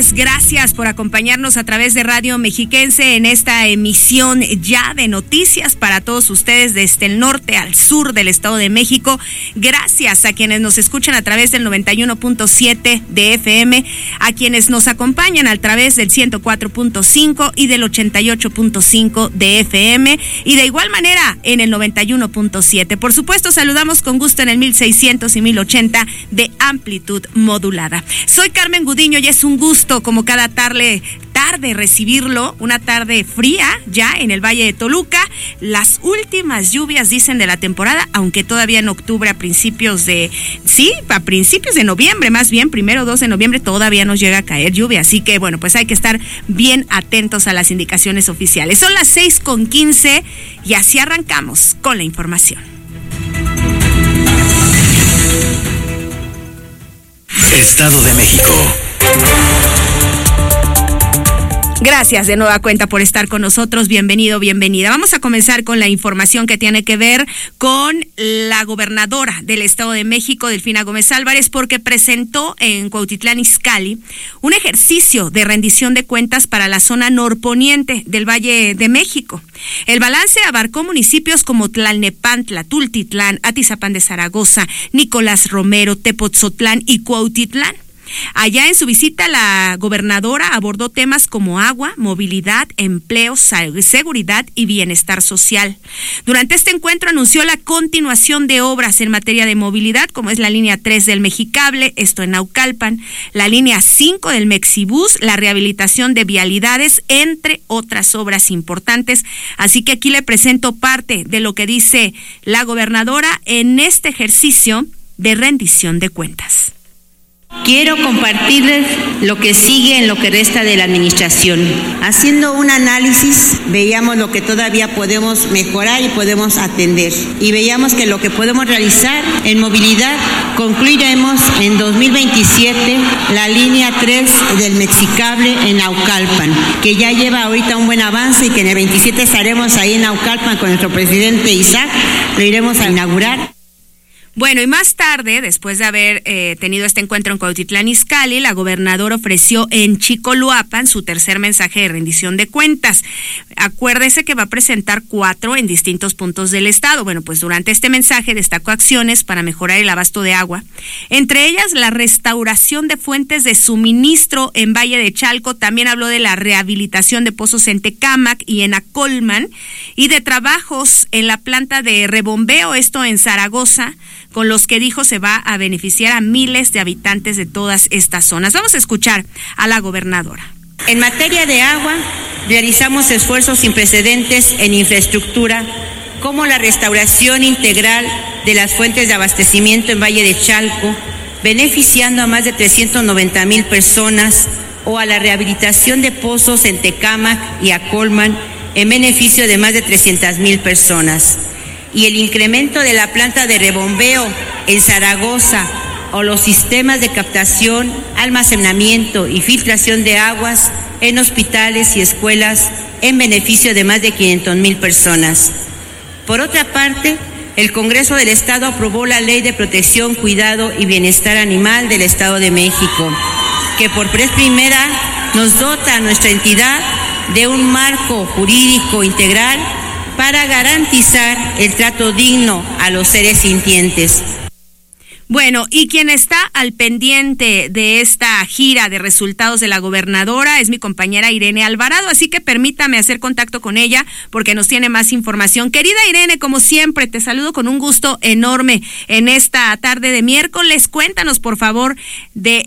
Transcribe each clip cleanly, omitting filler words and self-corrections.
tardes, gracias por acompañarnos a través de Radio Mexiquense en esta emisión ya de noticias para todos ustedes desde el norte al sur del Estado de México. Gracias a quienes nos escuchan a través del 91.7 de FM, a quienes nos acompañan a través del 104.5 y del 88.5 de FM y de igual manera en el 91.7. Por supuesto, saludamos con gusto en el 1600 y 1080 de amplitud modulada. Soy Carmen Gudiño y es un gusto como cada tarde recibirlo, una tarde fría ya en el Valle de Toluca, las últimas lluvias dicen de la temporada, aunque todavía en octubre a principios de noviembre, más bien, 1 o 2 de noviembre todavía nos llega a caer lluvia, así que bueno, pues hay que estar bien atentos a las indicaciones oficiales. Son las 6:15 y así arrancamos con la información. Estado de México. Gracias de nueva cuenta por estar con nosotros. Bienvenido, bienvenida. Vamos a comenzar con la información que tiene que ver con la gobernadora del Estado de México, Delfina Gómez Álvarez, porque presentó en Cuautitlán Izcalli un ejercicio de rendición de cuentas para la zona norponiente del Valle de México. El balance abarcó municipios como Tlalnepantla, Tultitlán, Atizapán de Zaragoza, Nicolás Romero, Tepotzotlán y Cuautitlán. Allá en su visita, la gobernadora abordó temas como agua, movilidad, empleo, seguridad y bienestar social. Durante este encuentro anunció la continuación de obras en materia de movilidad, como es la línea 3 del Mexicable, esto en Naucalpan, la línea 5 del Mexibús, la rehabilitación de vialidades, entre otras obras importantes. Así que aquí le presento parte de lo que dice la gobernadora en este ejercicio de rendición de cuentas. Quiero compartirles lo que sigue en lo que resta de la administración. Haciendo un análisis, veíamos lo que todavía podemos mejorar y podemos atender. Y veíamos que lo que podemos realizar en movilidad, concluiremos en 2027 la línea 3 del Mexicable en Naucalpan, que ya lleva ahorita un buen avance y que en el 27 estaremos ahí en Naucalpan con nuestro presidente Isaac, lo iremos a inaugurar. Bueno, y más tarde, después de haber tenido este encuentro en Cuautitlán Izcalli, la gobernadora ofreció en Chicoloapan su tercer mensaje de rendición de cuentas. Acuérdese que va a presentar 4 en distintos puntos del estado. Bueno, pues durante este mensaje destacó acciones para mejorar el abasto de agua, entre ellas la restauración de fuentes de suministro en Valle de Chalco. También habló de la rehabilitación de pozos en Tecámac y en Acolman y de trabajos en la planta de rebombeo, esto en Zaragoza, con los que dijo se va a beneficiar a miles de habitantes de todas estas zonas. Vamos a escuchar a la gobernadora. En materia de agua, realizamos esfuerzos sin precedentes en infraestructura, como la restauración integral de las fuentes de abastecimiento en Valle de Chalco, beneficiando a más de 390,000 personas, o a la rehabilitación de pozos en Tecámac y Acolman, en beneficio de más de 300,000 personas. Y el incremento de la planta de rebombeo en Zaragoza o los sistemas de captación, almacenamiento y filtración de aguas en hospitales y escuelas en beneficio de más de 500,000 personas. Por otra parte, el Congreso del Estado aprobó la Ley de Protección, Cuidado y Bienestar Animal del Estado de México, que por vez primera nos dota a nuestra entidad de un marco jurídico integral para garantizar el trato digno a los seres sintientes. Bueno, y quien está al pendiente de esta gira de resultados de la gobernadora es mi compañera Irene Alvarado, así que permítame hacer contacto con ella porque nos tiene más información. Querida Irene, como siempre, te saludo con un gusto enorme en esta tarde de miércoles. Cuéntanos, por favor, de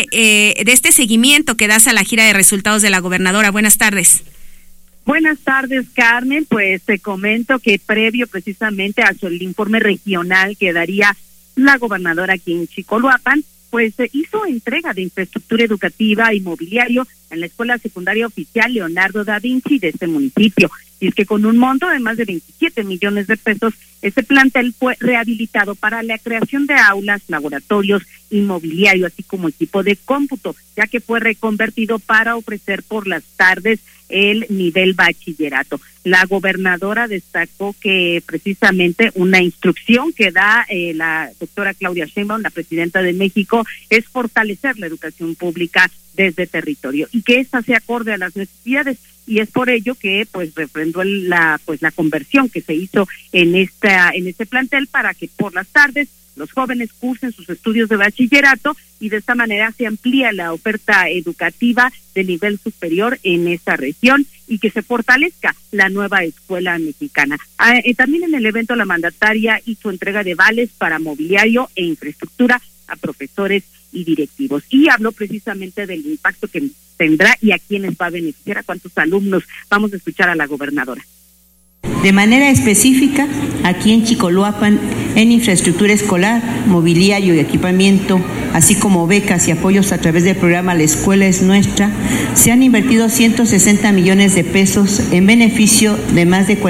este seguimiento que das a la gira de resultados de la gobernadora. Buenas tardes. Buenas tardes, Carmen. Pues te comento que previo precisamente a el informe regional que daría la gobernadora aquí en Chicoloapan, pues hizo entrega de infraestructura educativa y mobiliario en la Escuela Secundaria Oficial Leonardo da Vinci de este municipio. Y es que con un monto de más de 27 millones de pesos, este plantel fue rehabilitado para la creación de aulas, laboratorios, inmobiliario, así como equipo de cómputo, ya que fue reconvertido para ofrecer por las tardes el nivel bachillerato. La gobernadora destacó que precisamente una instrucción que da la doctora Claudia Sheinbaum, la presidenta de México, es fortalecer la educación pública desde territorio y que esta se acorde a las necesidades, y es por ello que pues refrendó la conversión que se hizo en este plantel para que por las tardes los jóvenes cursen sus estudios de bachillerato y de esta manera se amplía la oferta educativa de nivel superior en esta región y que se fortalezca la nueva escuela mexicana. También en el evento la mandataria hizo entrega de vales para mobiliario e infraestructura a profesores y directivos y habló precisamente del impacto que tendrá y a quiénes va a beneficiar, a cuántos alumnos. Vamos a escuchar a la gobernadora. De manera específica, aquí en Chicoloapan, en infraestructura escolar, mobiliario y equipamiento, así como becas y apoyos a través del programa La Escuela es Nuestra, se han invertido 160 millones de pesos en beneficio de más de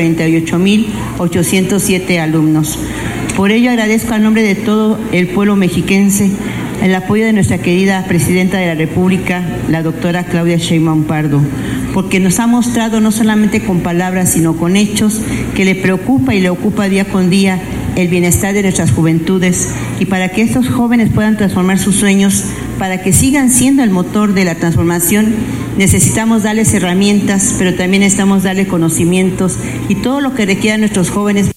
48,807 alumnos. Por ello agradezco a nombre de todo el pueblo mexiquense el apoyo de nuestra querida Presidenta de la República, la doctora Claudia Sheinbaum Pardo, porque nos ha mostrado no solamente con palabras, sino con hechos, que le preocupa y le ocupa día con día el bienestar de nuestras juventudes, y para que estos jóvenes puedan transformar sus sueños, para que sigan siendo el motor de la transformación, necesitamos darles herramientas, pero también necesitamos darles conocimientos y todo lo que requieran nuestros jóvenes.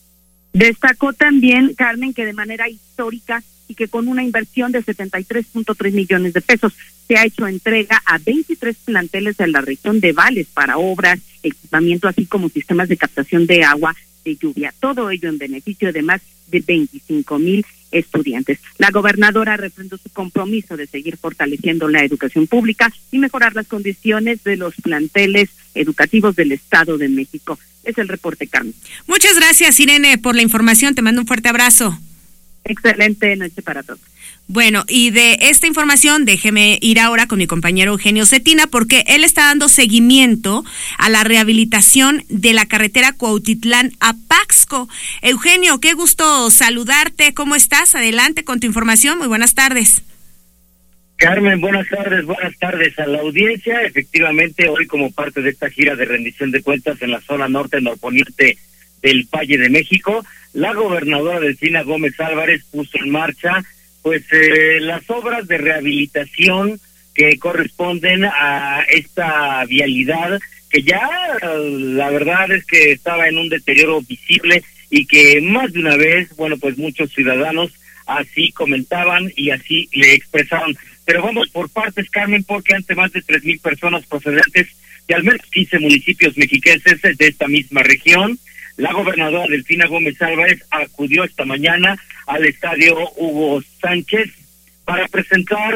Destacó también, Carmen, que de manera histórica y que con una inversión de 73.3 millones de pesos se ha hecho entrega a 23 planteles de la región de vales para obras, equipamiento, así como sistemas de captación de agua de lluvia. Todo ello en beneficio de más de 25,000 estudiantes. La gobernadora refrendó su compromiso de seguir fortaleciendo la educación pública y mejorar las condiciones de los planteles educativos del Estado de México. Es el reporte, Carmen. Muchas gracias, Irene, por la información. Te mando un fuerte abrazo. Excelente noche para todos. Bueno, y de esta información déjeme ir ahora con mi compañero Eugenio Cetina, porque él está dando seguimiento a la rehabilitación de la carretera Cuautitlán a Paxco. Eugenio, qué gusto saludarte. ¿Cómo estás? Adelante con tu información. Muy buenas tardes. Carmen, buenas tardes a la audiencia. Efectivamente, hoy como parte de esta gira de rendición de cuentas en la zona norponiente del Valle de México, la gobernadora Delfina Gómez Álvarez puso en marcha las obras de rehabilitación que corresponden a esta vialidad que ya la verdad es que estaba en un deterioro visible y que más de una vez, muchos ciudadanos así comentaban y así le expresaron. Pero vamos por partes, Carmen, porque ante más de 3,000 personas procedentes de al menos 15 municipios mexiquenses de esta misma región, la gobernadora Delfina Gómez Álvarez acudió esta mañana al estadio Hugo Sánchez para presentar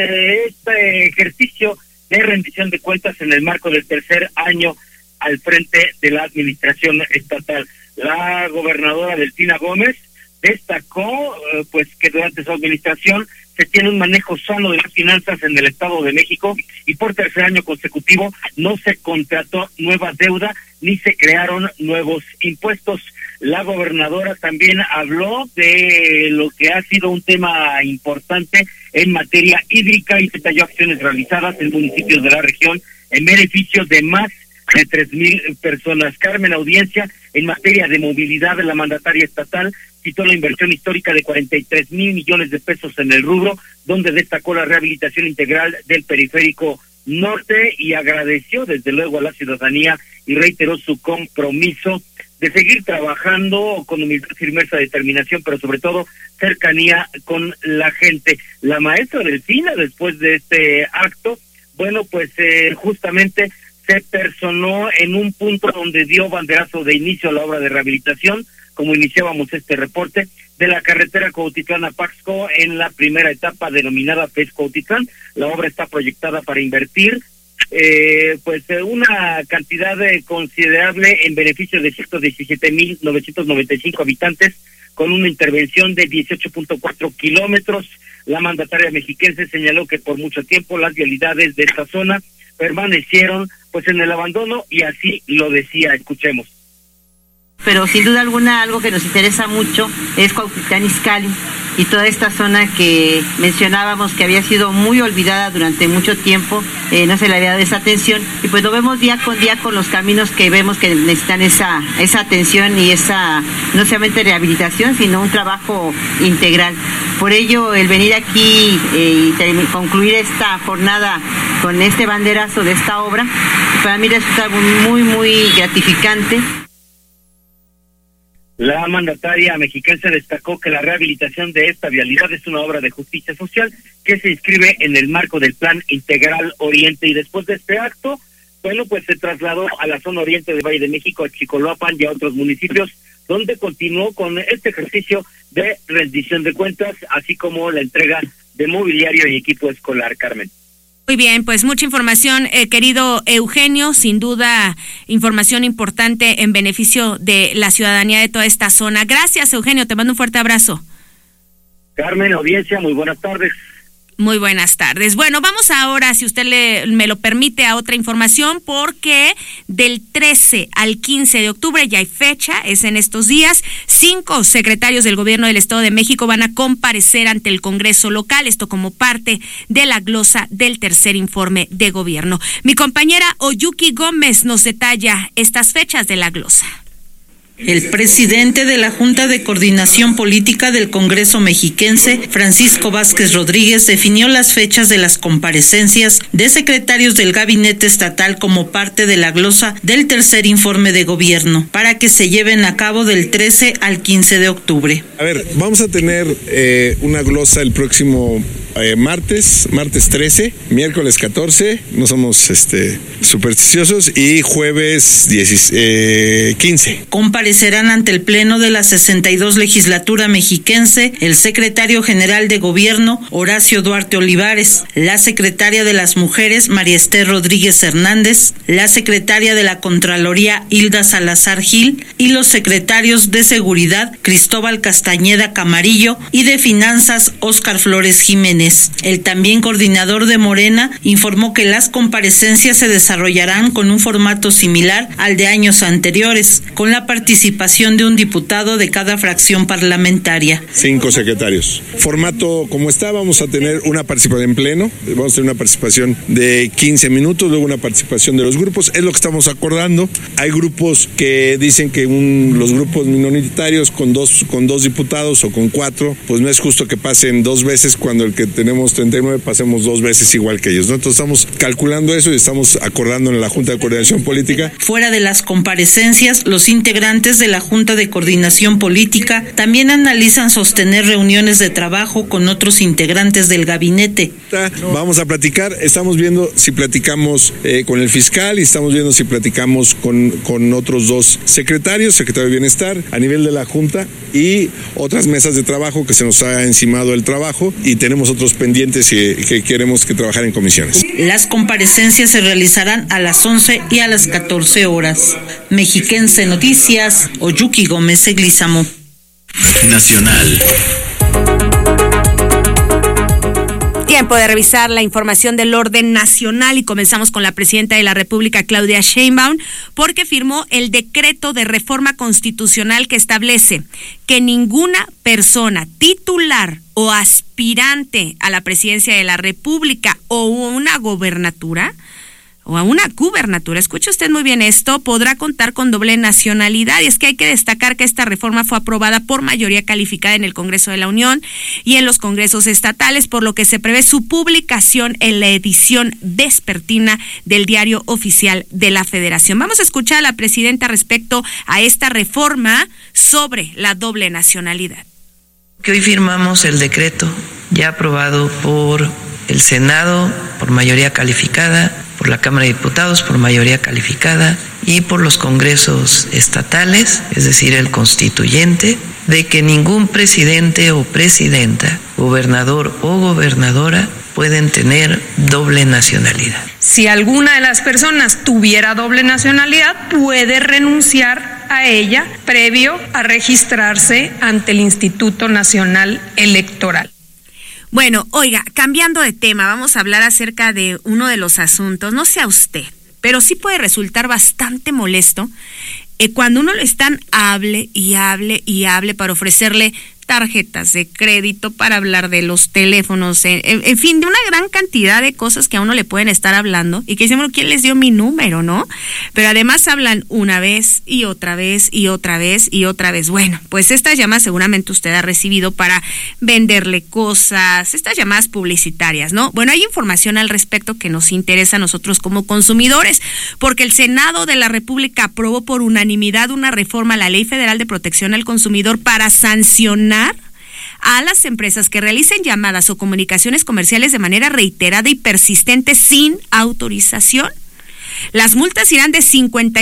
este ejercicio de rendición de cuentas en el marco del tercer año al frente de la administración estatal. La gobernadora Delfina Gómez destacó que durante su administración se tiene un manejo sano de las finanzas en el Estado de México y por tercer año consecutivo no se contrató nueva deuda ni se crearon nuevos impuestos. La gobernadora también habló de lo que ha sido un tema importante en materia hídrica y detalló acciones realizadas en municipios de la región en beneficio de más de 3,000 personas. Carmen, audiencia, en materia de movilidad, la mandataria estatal citó la inversión histórica de 43,000 millones de pesos en el rubro, donde destacó la rehabilitación integral del periférico norte y agradeció desde luego a la ciudadanía y reiteró su compromiso de seguir trabajando con humildad, firmeza, determinación, pero sobre todo cercanía con la gente. La maestra Delfina, después de este acto, justamente se personó en un punto donde dio banderazo de inicio a la obra de rehabilitación, como iniciábamos este reporte, de la carretera Cuautitlán a Paxco en la primera etapa denominada PES Cuautitlán. La obra está proyectada para invertir una cantidad considerable en beneficio de 117,995 habitantes, con una intervención de 18.4 kilómetros. La mandataria mexiquense señaló que por mucho tiempo las vialidades de esta zona permanecieron pues en el abandono, y así lo decía. Escuchemos. Pero sin duda alguna algo que nos interesa mucho es Cuautitlán Izcalli y toda esta zona que mencionábamos que había sido muy olvidada durante mucho tiempo, no se le había dado esa atención, y pues lo vemos día con los caminos que vemos que necesitan esa atención y esa no solamente rehabilitación, sino un trabajo integral. Por ello el venir aquí y concluir esta jornada con este banderazo de esta obra, para mí resulta muy gratificante. La mandataria mexiquense destacó que la rehabilitación de esta vialidad es una obra de justicia social que se inscribe en el marco del Plan Integral Oriente, y después de este acto, bueno, pues se trasladó a la zona oriente del Valle de México, a Chicoloapan y a otros municipios, donde continuó con este ejercicio de rendición de cuentas, así como la entrega de mobiliario y equipo escolar. Carmen. Muy bien, pues mucha información, querido Eugenio, sin duda información importante en beneficio de la ciudadanía de toda esta zona. Gracias, Eugenio, te mando un fuerte abrazo. Carmen, audiencia, muy buenas tardes. Muy buenas tardes. Bueno, vamos ahora, si usted me lo permite, a otra información, porque del 13 al 15 de octubre ya hay fecha, es en estos días. 5 secretarios del Gobierno del Estado de México van a comparecer ante el Congreso local, esto como parte de la glosa del tercer informe de gobierno. Mi compañera Oyuki Gómez nos detalla estas fechas de la glosa. El presidente de la Junta de Coordinación Política del Congreso Mexiquense, Francisco Vázquez Rodríguez, definió las fechas de las comparecencias de secretarios del Gabinete Estatal como parte de la glosa del tercer informe de gobierno, para que se lleven a cabo del 13 al 15 de octubre. A ver, vamos a tener una glosa el próximo martes 13, miércoles 14, no somos supersticiosos, y jueves 15. Comparecerán ante el Pleno de la 62 Legislatura Mexiquense el secretario general de Gobierno, Horacio Duarte Olivares, la secretaria de las Mujeres, María Esther Rodríguez Hernández, la secretaria de la Contraloría, Hilda Salazar Gil, y los secretarios de Seguridad, Cristóbal Castañeda Camarillo, y de Finanzas, Óscar Flores Jiménez. El también coordinador de Morena informó que las comparecencias se desarrollarán con un formato similar al de años anteriores, con la participación de un diputado de cada fracción parlamentaria. 5 secretarios. Formato como está, vamos a tener una participación en pleno, vamos a tener una participación de 15 minutos, luego una participación de los grupos, es lo que estamos acordando. Hay grupos que dicen que los grupos minoritarios con dos diputados o con 4, pues no es justo que pasen 2 veces cuando el que tenemos 39 pasemos 2 veces igual que ellos, ¿no? Entonces estamos calculando eso y estamos acordando en la Junta de Coordinación Política. Fuera de las comparecencias, los integrantes de la Junta de Coordinación Política también analizan sostener reuniones de trabajo con otros integrantes del gabinete. Vamos a platicar, estamos viendo si platicamos con el fiscal y estamos viendo si platicamos con otros 2 secretarios, secretario de Bienestar a nivel de la Junta, y otras mesas de trabajo que se nos ha encimado el trabajo, y tenemos otros pendientes y que queremos que trabajar en comisiones. Las comparecencias se realizarán a las 11 y a las 14 horas. Mexiquense Noticias, Oyuki Gómez Eglizamo. Nacional. Tiempo de revisar la información del orden nacional, y comenzamos con la presidenta de la República, Claudia Sheinbaum, porque firmó el decreto de reforma constitucional que establece que ninguna persona titular o aspirante a la presidencia de la República o una gobernatura, escuche usted muy bien esto, podrá contar con doble nacionalidad. Y es que hay que destacar que esta reforma fue aprobada por mayoría calificada en el Congreso de la Unión y en los congresos estatales, por lo que se prevé su publicación en la edición vespertina del Diario Oficial de la Federación. Vamos a escuchar a la presidenta respecto a esta reforma sobre la doble nacionalidad. Que hoy firmamos el decreto ya aprobado por el Senado por mayoría calificada, por la Cámara de Diputados por mayoría calificada y por los congresos estatales, es decir, el constituyente, de que ningún presidente o presidenta, gobernador o gobernadora pueden tener doble nacionalidad. Si alguna de las personas tuviera doble nacionalidad, puede renunciar a ella previo a registrarse ante el Instituto Nacional Electoral. Bueno, oiga, cambiando de tema, vamos a hablar acerca de uno de los asuntos, no sé a usted, pero sí puede resultar bastante molesto cuando uno le están hable y hable y hable para ofrecerle tarjetas de crédito, para hablar de los teléfonos, en fin, de una gran cantidad de cosas que a uno le pueden estar hablando y que dicen, bueno, ¿quién les dio mi número, no? Pero además hablan una vez y otra vez y otra vez y otra vez. Bueno, pues estas llamadas seguramente usted ha recibido para venderle cosas, estas llamadas publicitarias, ¿no? Bueno, hay información al respecto que nos interesa a nosotros como consumidores, porque el Senado de la República aprobó por unanimidad una reforma a la Ley Federal de Protección al Consumidor para sancionar a las empresas que realicen llamadas o comunicaciones comerciales de manera reiterada y persistente sin autorización. Las multas irán de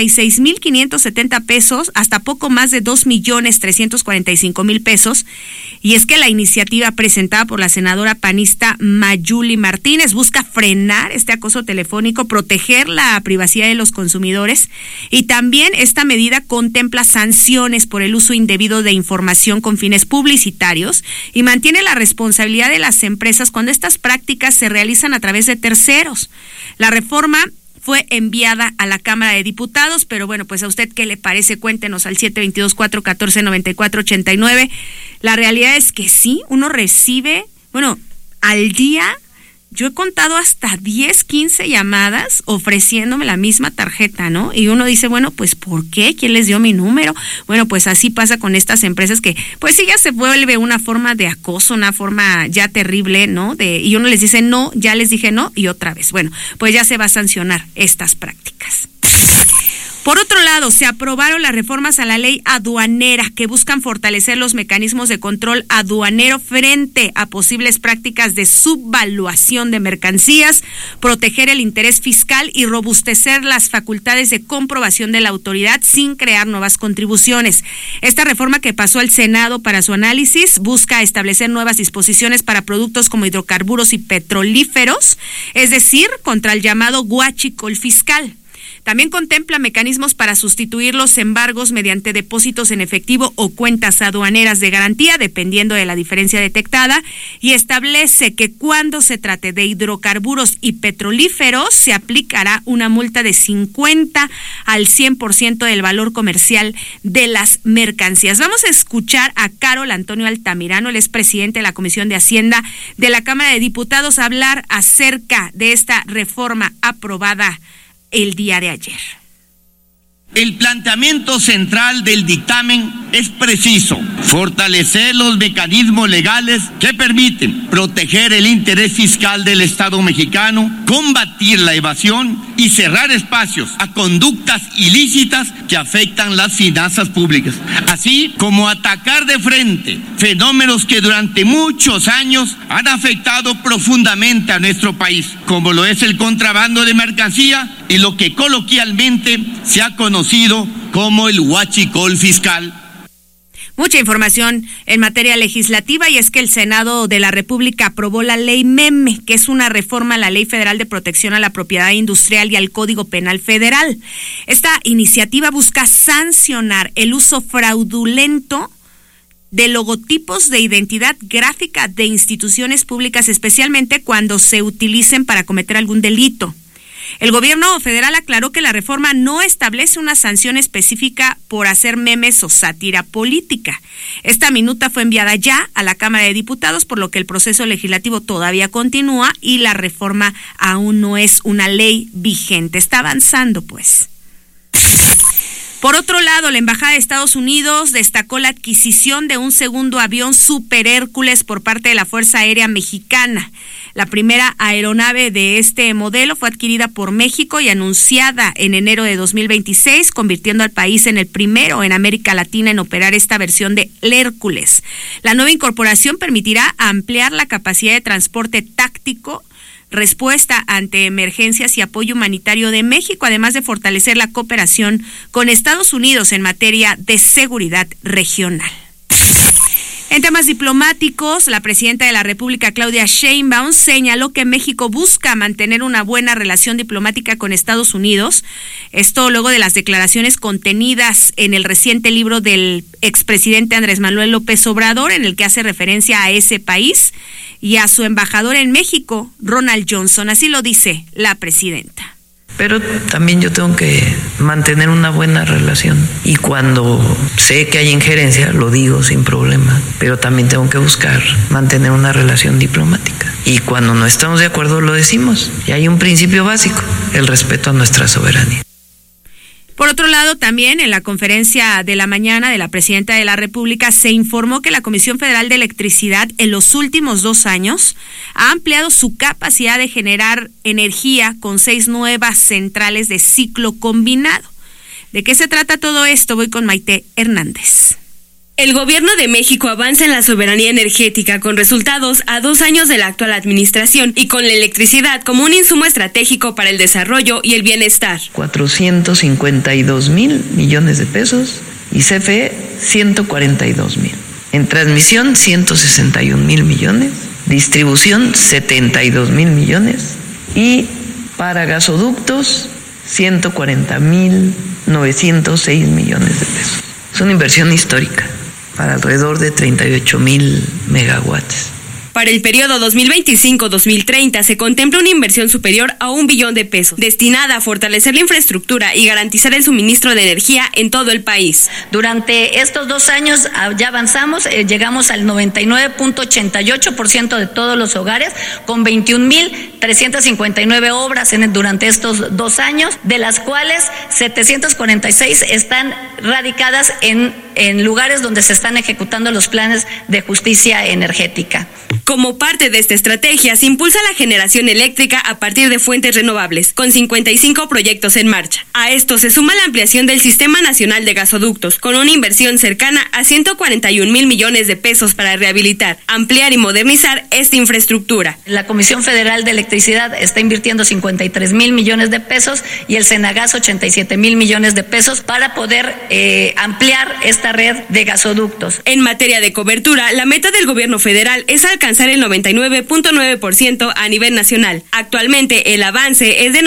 56,570 pesos hasta poco más de 2,345,000 pesos. Y es que la iniciativa presentada por la senadora panista Mayuli Martínez busca frenar este acoso telefónico, proteger la privacidad de los consumidores, y también esta medida contempla sanciones por el uso indebido de información con fines publicitarios y mantiene la responsabilidad de las empresas cuando estas prácticas se realizan a través de terceros. La reforma fue enviada a la Cámara de Diputados, pero bueno, pues a usted qué le parece, cuéntenos al 722-414-9489. La realidad es que sí, uno recibe, bueno, al día, yo he contado hasta 10, 15 llamadas ofreciéndome la misma tarjeta, ¿no? Y uno dice, bueno, pues ¿por qué? ¿Quién les dio mi número? Bueno, pues así pasa con estas empresas que, pues sí, ya se vuelve una forma de acoso, una forma ya terrible, ¿no? Y uno les dice no, ya les dije no, y otra vez. Bueno, pues ya se va a sancionar estas prácticas. Por otro lado, se aprobaron las reformas a la ley aduanera que buscan fortalecer los mecanismos de control aduanero frente a posibles prácticas de subvaluación de mercancías, proteger el interés fiscal y robustecer las facultades de comprobación de la autoridad sin crear nuevas contribuciones. Esta reforma que pasó al Senado para su análisis busca establecer nuevas disposiciones para productos como hidrocarburos y petrolíferos, es decir, contra el llamado huachicol fiscal. También contempla mecanismos para sustituir los embargos mediante depósitos en efectivo o cuentas aduaneras de garantía, dependiendo de la diferencia detectada, y establece que cuando se trate de hidrocarburos y petrolíferos se aplicará una multa de 50 al 100% del valor comercial de las mercancías. Vamos a escuchar a Carol Antonio Altamirano, él es presidente de la Comisión de Hacienda de la Cámara de Diputados, a hablar acerca de esta reforma aprobada el día de ayer. El planteamiento central del dictamen es preciso: fortalecer los mecanismos legales que permiten proteger el interés fiscal del Estado mexicano, combatir la evasión y cerrar espacios a conductas ilícitas que afectan las finanzas públicas, así como atacar de frente fenómenos que durante muchos años han afectado profundamente a nuestro país, como lo es el contrabando de mercancía y lo que coloquialmente se ha conocido como el huachicol fiscal. Mucha información en materia legislativa, y es que el Senado de la República aprobó la Ley MEME, que es una reforma a la Ley Federal de Protección a la Propiedad Industrial y al Código Penal Federal. Esta iniciativa busca sancionar el uso fraudulento de logotipos de identidad gráfica de instituciones públicas, especialmente cuando se utilicen para cometer algún delito. El gobierno federal aclaró que la reforma no establece una sanción específica por hacer memes o sátira política. Esta minuta fue enviada ya a la Cámara de Diputados, por lo que el proceso legislativo todavía continúa y la reforma aún no es una ley vigente. Está avanzando, pues. Por otro lado, la Embajada de Estados Unidos destacó la adquisición de un segundo avión Super Hércules por parte de la Fuerza Aérea Mexicana. La primera aeronave de este modelo fue adquirida por México y anunciada en enero de 2026, convirtiendo al país en el primero en América Latina en operar esta versión de Hércules. La nueva incorporación permitirá ampliar la capacidad de transporte táctico, respuesta ante emergencias y apoyo humanitario de México, además de fortalecer la cooperación con Estados Unidos en materia de seguridad regional. En temas diplomáticos, la presidenta de la República, Claudia Sheinbaum, señaló que México busca mantener una buena relación diplomática con Estados Unidos. Esto luego de las declaraciones contenidas en el reciente libro del expresidente Andrés Manuel López Obrador, en el que hace referencia a ese país y a su embajador en México, Ronald Johnson. Así lo dice la presidenta. Pero también yo tengo que mantener una buena relación y cuando sé que hay injerencia lo digo sin problema, pero también tengo que buscar mantener una relación diplomática y cuando no estamos de acuerdo lo decimos y hay un principio básico, el respeto a nuestra soberanía. Por otro lado, también en la conferencia de la mañana de la Presidenta de la República se informó que la Comisión Federal de Electricidad en los últimos 2 años ha ampliado su capacidad de generar energía con 6 nuevas centrales de ciclo combinado. ¿De qué se trata todo esto? Voy con Maite Hernández. El gobierno de México avanza en la soberanía energética con resultados a 2 años de la actual administración y con la electricidad como un insumo estratégico para el desarrollo y el bienestar. 452,000 millones de pesos y CFE 142,000. En transmisión 161,000 millones, distribución 72,000 millones y para gasoductos 140,906 millones de pesos. Es una inversión histórica para alrededor de 38,000 megawatts. Para el periodo 2025-2030 se contempla una inversión superior a $1 billón destinada a fortalecer la infraestructura y garantizar el suministro de energía en todo el país. Durante estos 2 años ya avanzamos, llegamos al 99.88% de todos los hogares, con 21,359 obras durante estos 2 años, de las cuales 746 están radicadas en lugares donde se están ejecutando los planes de justicia energética. Como parte de esta estrategia, se impulsa la generación eléctrica a partir de fuentes renovables, con 55 proyectos en marcha. A esto se suma la ampliación del Sistema Nacional de Gasoductos, con una inversión cercana a 141,000 millones de pesos para rehabilitar, ampliar y modernizar esta infraestructura. La Comisión Federal de Electricidad está invirtiendo 53,000 millones de pesos y el Senagas 87,000 millones de pesos para poder ampliar esta red de gasoductos. En materia de cobertura, la meta del gobierno federal es alcanzar el 99.9% a nivel nacional. Actualmente el avance es de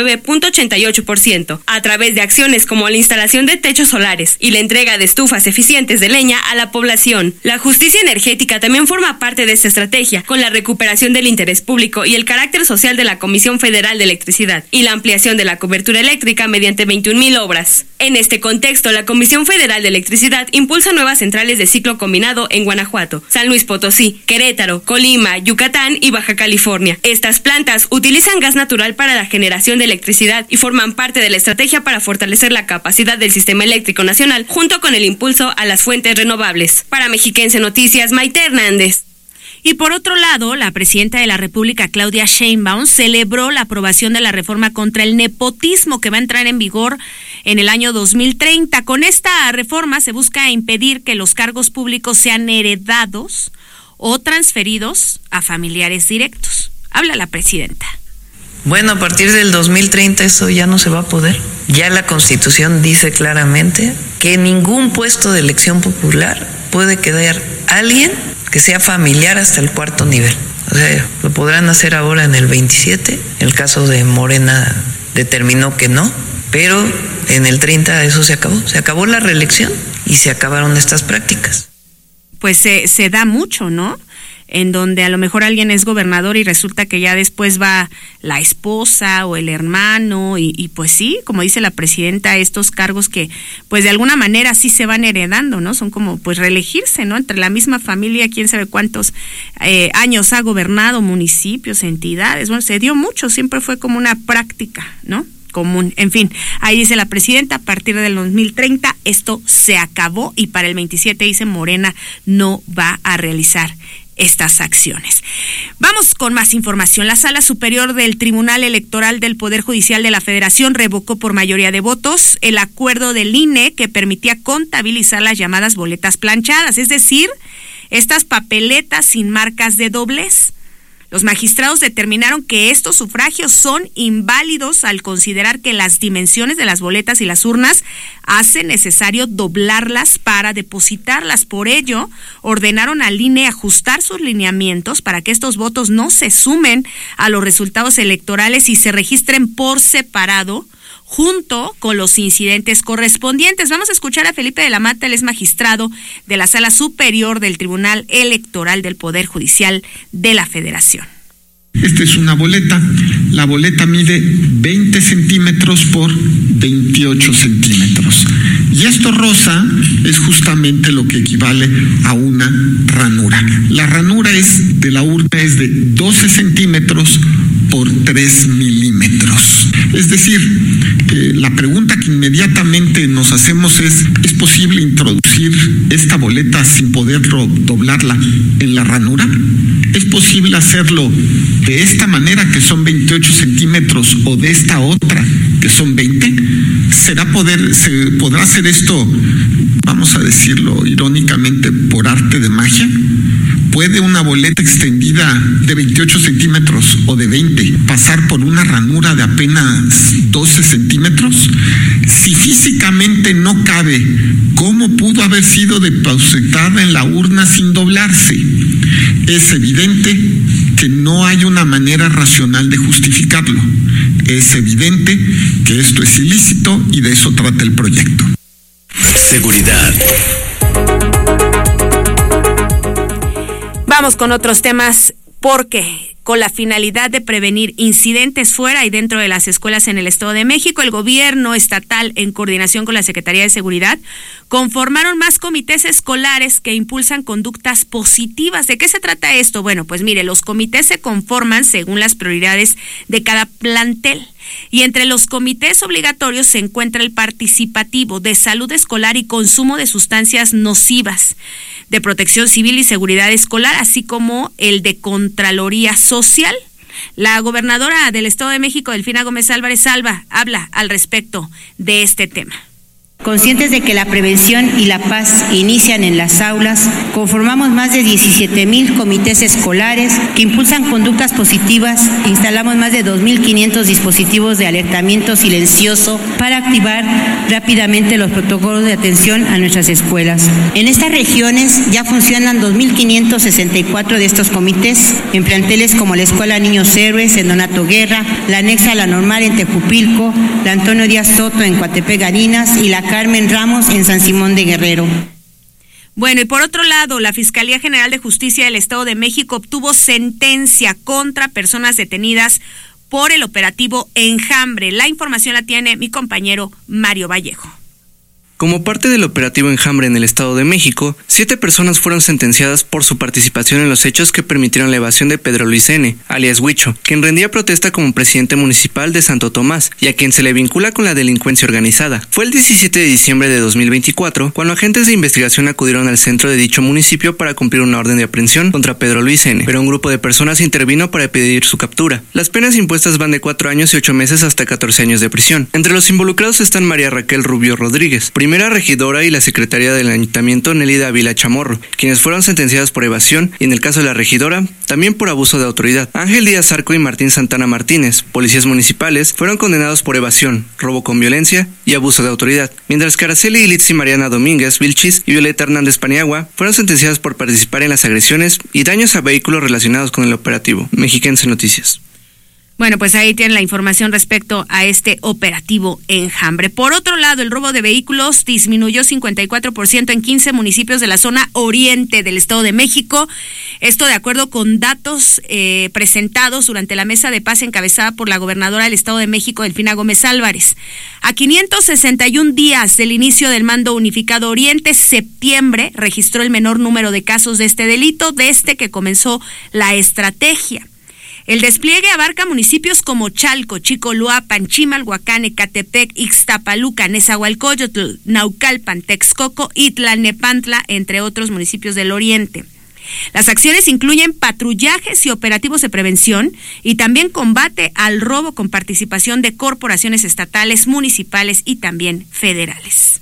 99.88% a través de acciones como la instalación de techos solares y la entrega de estufas eficientes de leña a la población. La justicia energética también forma parte de esta estrategia, con la recuperación del interés público y el carácter social de la Comisión Federal de Electricidad y la ampliación de la cobertura eléctrica mediante 21,000 obras. En este contexto, la Comisión Federal de Electricidad impulsa nuevas centrales de ciclo combinado en Guanajuato, San Luis Potosí, Querétaro, Colima, Yucatán y Baja California. Estas plantas utilizan gas natural para la generación de electricidad y forman parte de la estrategia para fortalecer la capacidad del sistema eléctrico nacional junto con el impulso a las fuentes renovables. Para Mexiquense Noticias, Maite Hernández. Y por otro lado, la presidenta de la República, Claudia Sheinbaum, celebró la aprobación de la reforma contra el nepotismo que va a entrar en vigor en el año 2030. Con esta reforma se busca impedir que los cargos públicos sean heredados o transferidos a familiares directos. Habla la presidenta. Bueno, a partir del 2030 eso ya no se va a poder. Ya la Constitución dice claramente que ningún puesto de elección popular puede quedar alguien que sea familiar hasta el 4º nivel. O sea, lo podrán hacer ahora en el 27. El caso de Morena determinó que no, pero en el 30 eso se acabó. Se acabó la reelección y se acabaron estas prácticas. Pues se da mucho, ¿no? En donde a lo mejor alguien es gobernador y resulta que ya después va la esposa o el hermano y pues sí, como dice la presidenta, estos cargos que pues de alguna manera sí se van heredando, ¿no? Son como pues reelegirse, ¿no? Entre la misma familia, quién sabe cuántos años ha gobernado, municipios, entidades, bueno, se dio mucho, siempre fue como una práctica, ¿no? Común. En fin, ahí dice la presidenta, a partir del 2030 esto se acabó y para el 27 dice Morena no va a realizar estas acciones. Vamos con más información. La Sala Superior del Tribunal Electoral del Poder Judicial de la Federación revocó por mayoría de votos el acuerdo del INE que permitía contabilizar las llamadas boletas planchadas, es decir, estas papeletas sin marcas de doblez. Los magistrados determinaron que estos sufragios son inválidos al considerar que las dimensiones de las boletas y las urnas hacen necesario doblarlas para depositarlas. Por ello, ordenaron al INE ajustar sus lineamientos para que estos votos no se sumen a los resultados electorales y se registren por separado junto con los incidentes correspondientes. Vamos a escuchar a Felipe de la Mata, él es magistrado de la Sala Superior del Tribunal Electoral del Poder Judicial de la Federación. Esta es una boleta. La boleta mide 20 centímetros por 28 centímetros. Y esto rosa es justamente lo que equivale a una ranura. La ranura de la urna es de 12 centímetros por 3 milímetros. Es decir, la pregunta que inmediatamente nos hacemos ¿es posible introducir esta boleta sin poder doblarla en la ranura? ¿Es posible hacerlo de esta manera, que son 28 centímetros, o de esta otra, que son 20? ¿Se podrá hacer esto, vamos a decirlo irónicamente, por arte de magia? ¿Puede una boleta extendida de 28 centímetros o de 20 pasar por una ranura de apenas 12 centímetros? Si físicamente no cabe, ¿cómo pudo haber sido depositada en la urna sin doblarse? Es evidente que no hay una manera racional de justificarlo. Es evidente que esto es ilícito y de eso trata el proyecto. Seguridad. Vamos con otros temas porque con la finalidad de prevenir incidentes fuera y dentro de las escuelas en el Estado de México, el gobierno estatal, en coordinación con la Secretaría de Seguridad, conformaron más comités escolares que impulsan conductas positivas. ¿De qué se trata esto? Bueno, pues mire, los comités se conforman según las prioridades de cada plantel. Y entre los comités obligatorios se encuentra el participativo, de salud escolar y consumo de sustancias nocivas, de protección civil y seguridad escolar, así como el de Contraloría Social. La gobernadora del Estado de México, Delfina Gómez Álvarez, habla al respecto de este tema. Conscientes de que la prevención y la paz inician en las aulas, conformamos más de 17,000 comités escolares que impulsan conductas positivas, instalamos más de 2,500 dispositivos de alertamiento silencioso para activar rápidamente los protocolos de atención a nuestras escuelas. En estas regiones ya funcionan 2,564 de estos comités, en planteles como la Escuela Niños Héroes en Donato Guerra, la anexa a la Normal en Tejupilco, la Antonio Díaz Soto en Coatepec Garinas y la Carmen Ramos en San Simón de Guerrero. Bueno, y por otro lado, la Fiscalía General de Justicia del Estado de México obtuvo sentencia contra personas detenidas por el operativo Enjambre. La información la tiene mi compañero Mario Vallejo. Como parte del operativo Enjambre en el Estado de México, 7 personas fueron sentenciadas por su participación en los hechos que permitieron la evasión de Pedro Luis N., alias Huicho, quien rendía protesta como presidente municipal de Santo Tomás y a quien se le vincula con la delincuencia organizada. Fue el 17 de diciembre de 2024 cuando agentes de investigación acudieron al centro de dicho municipio para cumplir una orden de aprehensión contra Pedro Luis N., pero un grupo de personas intervino para pedir su captura. Las penas impuestas van de 4 años y 8 meses hasta 14 años de prisión. Entre los involucrados están María Raquel Rubio Rodríguez, primera regidora, y la secretaria del ayuntamiento Nelly Dávila Chamorro, quienes fueron sentenciadas por evasión y, en el caso de la regidora, también por abuso de autoridad. Ángel Díaz Arco y Martín Santana Martínez, policías municipales, fueron condenados por evasión, robo con violencia y abuso de autoridad, mientras que Araceli y Litsi Mariana Domínguez Vilchis y Violeta Hernández Paniagua fueron sentenciadas por participar en las agresiones y daños a vehículos relacionados con el operativo. Mexiquense Noticias. Bueno, pues ahí tienen la información respecto a este operativo Enjambre. Por otro lado, el robo de vehículos disminuyó 54% en 15 municipios de la zona oriente del Estado de México. Esto de acuerdo con datos presentados durante la mesa de paz encabezada por la gobernadora del Estado de México, Delfina Gómez Álvarez. A 561 días del inicio del mando unificado Oriente, septiembre registró el menor número de casos de este delito desde que comenzó la estrategia. El despliegue abarca municipios como Chalco, Chicoloapan, Chimalhuacán, Ecatepec, Ixtapaluca, Nezahualcóyotl, Naucalpan, Texcoco y Tlalnepantla, entre otros municipios del oriente. Las acciones incluyen patrullajes y operativos de prevención y también combate al robo con participación de corporaciones estatales, municipales y también federales.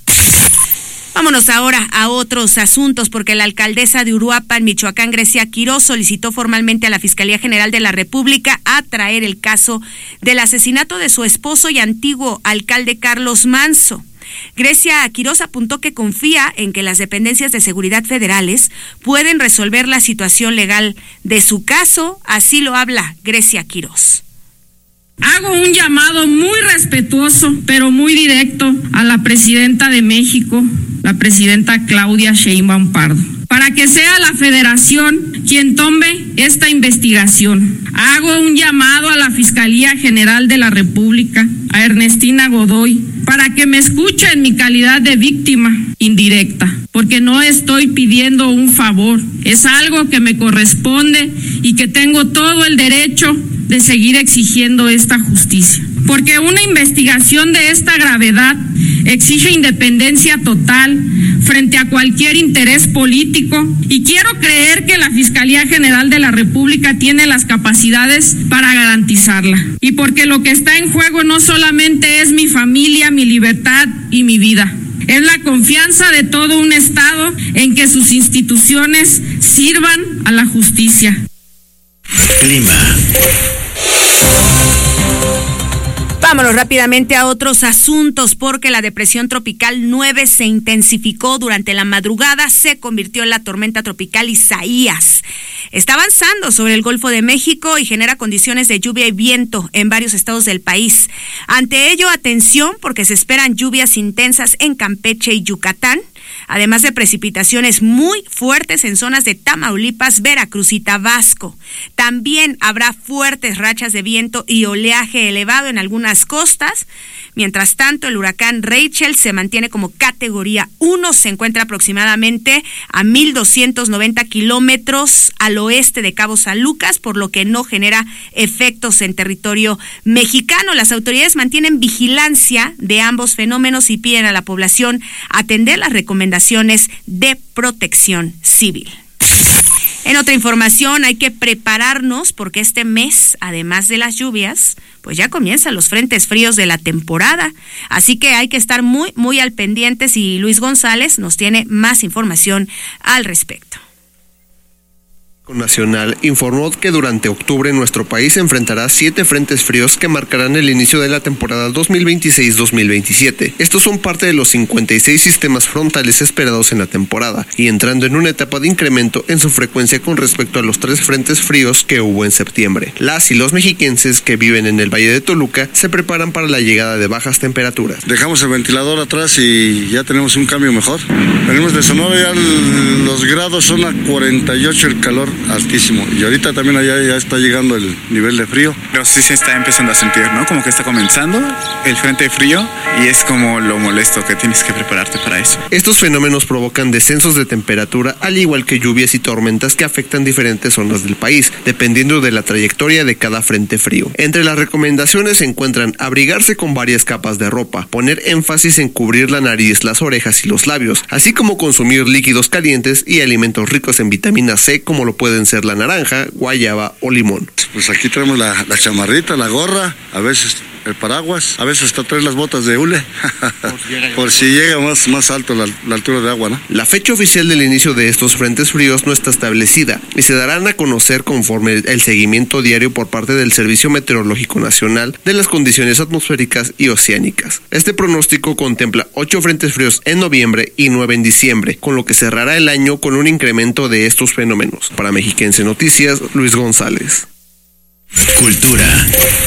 Vámonos ahora a otros asuntos, porque la alcaldesa de Uruapan, Michoacán, Grecia Quirós, solicitó formalmente a la Fiscalía General de la República atraer el caso del asesinato de su esposo y antiguo alcalde Carlos Manso. Grecia Quirós apuntó que confía en que las dependencias de seguridad federales pueden resolver la situación legal de su caso. Así lo habla Grecia Quirós. Hago un llamado muy respetuoso, pero muy directo a la presidenta de México, la presidenta Claudia Sheinbaum Pardo, para que sea la Federación quien tome esta investigación. Hago un llamado a la Fiscalía General de la República, a Ernestina Godoy, para que me escuche en mi calidad de víctima indirecta, porque no estoy pidiendo un favor, es algo que me corresponde y que tengo todo el derecho de seguir exigiendo esta justicia. Porque una investigación de esta gravedad exige independencia total frente a cualquier interés político y quiero creer que la Fiscalía General de la República tiene las capacidades para garantizarla. Y porque lo que está en juego no solamente es mi familia, mi libertad y mi vida. Es la confianza de todo un Estado en que sus instituciones sirvan a la justicia. Clima. Vámonos rápidamente a otros asuntos porque la depresión tropical 9 se intensificó durante la madrugada, se convirtió en la tormenta tropical Isaías. Está avanzando sobre el Golfo de México y genera condiciones de lluvia y viento en varios estados del país. Ante ello, atención porque se esperan lluvias intensas en Campeche y Yucatán, además de precipitaciones muy fuertes en zonas de Tamaulipas, Veracruz y Tabasco. También habrá fuertes rachas de viento y oleaje elevado en algunas costas. Mientras tanto, el huracán Rachel se mantiene como categoría 1, se encuentra aproximadamente a 1,290 kilómetros al oeste de Cabo San Lucas, por lo que no genera efectos en territorio mexicano. Las autoridades mantienen vigilancia de ambos fenómenos y piden a la población atender las recomendaciones de protección civil. En otra información, hay que prepararnos porque este mes, además de las lluvias, pues ya comienzan los frentes fríos de la temporada. Así que hay que estar muy, muy al pendientes y Luis González nos tiene más información al respecto. Nacional informó que durante octubre nuestro país enfrentará 7 frentes fríos que marcarán el inicio de la temporada 2026-2027. Estos son parte de los 56 sistemas frontales esperados en la temporada y entrando en una etapa de incremento en su frecuencia con respecto a los 3 frentes fríos que hubo en septiembre. Las y los mexiquenses que viven en el Valle de Toluca se preparan para la llegada de bajas temperaturas. Dejamos el ventilador atrás y ya tenemos un cambio mejor. Venimos de Sonora, ya los grados son a 48 el calor altísimo y ahorita también allá ya está llegando el nivel de frío. Pero sí se está empezando a sentir, ¿no? Como que está comenzando el frente frío y es como lo molesto que tienes que prepararte para eso. Estos fenómenos provocan descensos de temperatura al igual que lluvias y tormentas que afectan diferentes zonas del país, dependiendo de la trayectoria de cada frente frío. Entre las recomendaciones se encuentran abrigarse con varias capas de ropa, poner énfasis en cubrir la nariz, las orejas y los labios, así como consumir líquidos calientes y alimentos ricos en vitamina C como lo pueden ser la naranja, guayaba o limón. Pues aquí tenemos la chamarrita, la gorra, a veces el paraguas, a veces hasta traer las botas de hule, por si llega más alto la altura de agua, ¿no? La fecha oficial del inicio de estos frentes fríos no está establecida y se darán a conocer conforme el seguimiento diario por parte del Servicio Meteorológico Nacional de las condiciones atmosféricas y oceánicas. Este pronóstico contempla 8 frentes fríos en noviembre y 9 en diciembre, con lo que cerrará el año con un incremento de estos fenómenos. Para Mexiquense Noticias, Luis González. Cultura.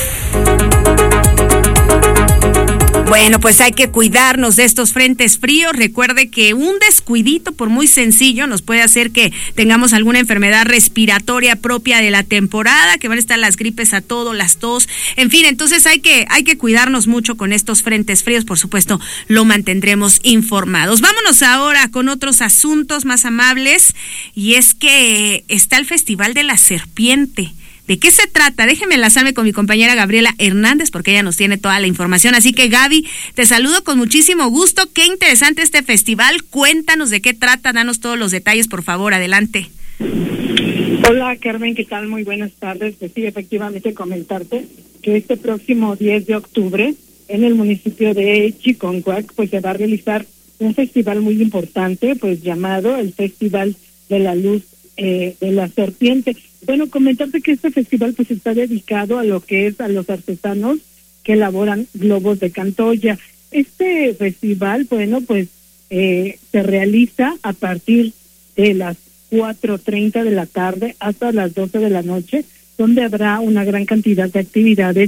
Bueno, pues hay que cuidarnos de estos frentes fríos. Recuerde que un descuidito, por muy sencillo, nos puede hacer que tengamos alguna enfermedad respiratoria propia de la temporada, que van a estar las gripes a todo, las tos, en fin, entonces hay que cuidarnos mucho con estos frentes fríos. Por supuesto, lo mantendremos informados. Vámonos ahora con otros asuntos más amables, y es que está el Festival de la Serpiente. ¿De qué se trata? Déjenme enlazarme con mi compañera Gabriela Hernández porque ella nos tiene toda la información. Así que, Gaby, te saludo con muchísimo gusto. Qué interesante este festival. Cuéntanos de qué trata, danos todos los detalles, por favor. Adelante. Hola, Carmen, ¿qué tal? Muy buenas tardes. Pues sí, efectivamente comentarte que este próximo 10 de octubre en el municipio de Chiconcuac pues se va a realizar un festival muy importante, pues llamado el Festival de la Luz de la Serpiente. Bueno, comentarte que este festival pues está dedicado a lo que es a los artesanos que elaboran globos de Cantoya. Este festival, bueno, pues se realiza a partir de las 4:30 de la tarde hasta las 12 de la noche, donde habrá una gran cantidad de actividades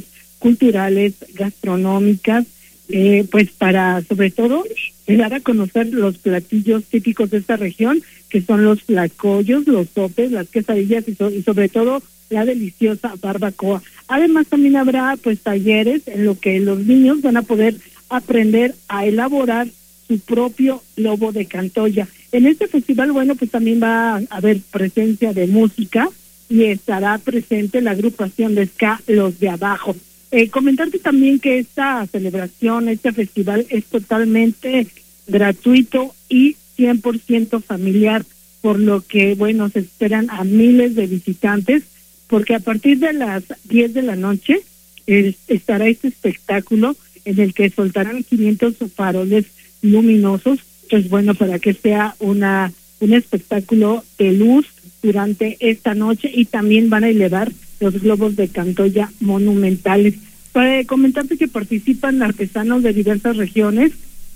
culturales, gastronómicas, pues para sobre todo dar a conocer los platillos típicos de esta región, que son los tlacoyos, los sopes, las quesadillas y sobre todo la deliciosa barbacoa. Además también habrá pues talleres en lo que los niños van a poder aprender a elaborar su propio lobo de Cantoya. En este festival, bueno, pues también va a haber presencia de música y estará presente la agrupación de ska Los de Abajo. Comentarte también que esta celebración, este festival es totalmente gratuito y 100% familiar, por lo que, bueno, se esperan a miles de visitantes, porque a partir de las 10 de la noche estará este espectáculo en el que soltarán 500 faroles luminosos, pues bueno, para que sea un espectáculo de luz durante esta noche, y también van a elevar los globos de Cantoya monumentales. Para comentarte que participan artesanos de diversas regiones,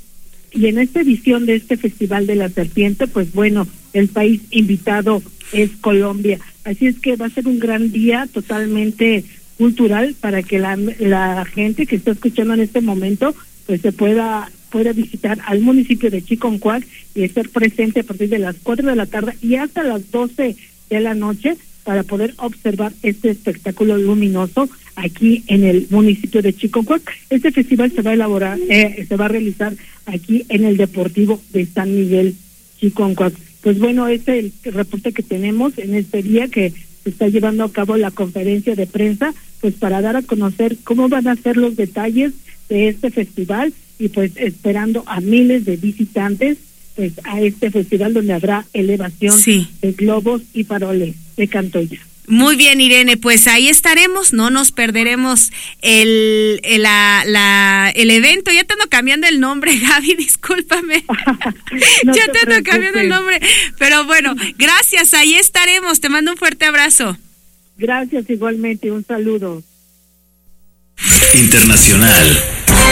y en esta edición de este Festival de la Serpiente, pues bueno, el país invitado es Colombia. Así es que va a ser un gran día totalmente cultural para que la gente que está escuchando en este momento pues se pueda visitar al municipio de Chiconcuac y estar presente a partir de las 4 de la tarde y hasta las 12 de la noche para poder observar este espectáculo luminoso aquí en el municipio de Chiconcuac. Este festival se va a realizar aquí en el Deportivo de San Miguel, Chiconcuac. Pues bueno, este es el reporte que tenemos en este día, que se está llevando a cabo la conferencia de prensa, pues para dar a conocer cómo van a ser los detalles de este festival, y pues esperando a miles de visitantes pues a este festival donde habrá elevación de globos y faroles de Cantoya. Muy bien, Irene, pues ahí estaremos, no nos perderemos el evento. Ya te ando cambiando el nombre, Gaby, discúlpame. Ya te ando cambiando el nombre, pero bueno, gracias, ahí estaremos, te mando un fuerte abrazo. Gracias, igualmente, un saludo. Internacional.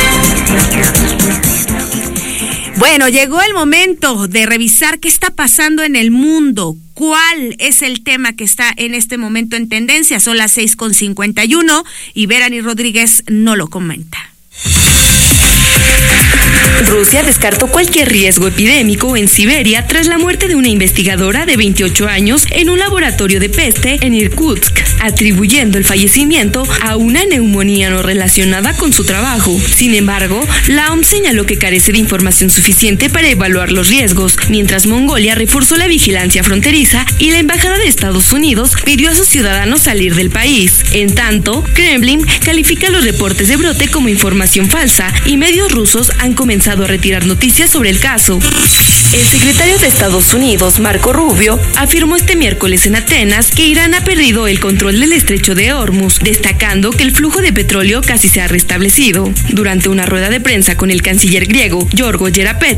Bueno, llegó el momento de revisar qué está pasando en el mundo. ¿Cuál es el tema que está en este momento en tendencia? Son las 6:51 y Verani Rodríguez no lo comenta. Rusia descartó cualquier riesgo epidémico en Siberia tras la muerte de una investigadora de 28 años en un laboratorio de peste en Irkutsk, atribuyendo el fallecimiento a una neumonía no relacionada con su trabajo. Sin embargo, la OMS señaló que carece de información suficiente para evaluar los riesgos, mientras Mongolia reforzó la vigilancia fronteriza y la Embajada de Estados Unidos pidió a sus ciudadanos salir del país. En tanto, Kremlin califica los reportes de brote como información falsa y medios rusos han comenzado a retirar noticias sobre el caso. El secretario de Estados Unidos, Marco Rubio, afirmó este miércoles en Atenas que Irán ha perdido el control del estrecho de Hormuz, destacando que el flujo de petróleo casi se ha restablecido. Durante una rueda de prensa con el canciller griego, Giorgos Gerapet,